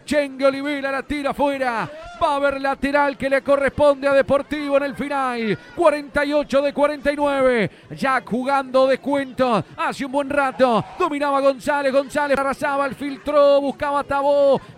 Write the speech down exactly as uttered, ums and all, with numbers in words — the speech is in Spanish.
Chengue Olivera la tira afuera. Va a haber lateral que le corresponde a Deportivo en el final. cuarenta y ocho de cuarenta y nueve. Ya jugando descuento. Hace un buen rato. Dominaba González. González arrasaba, el filtró. Buscaba a Tabó.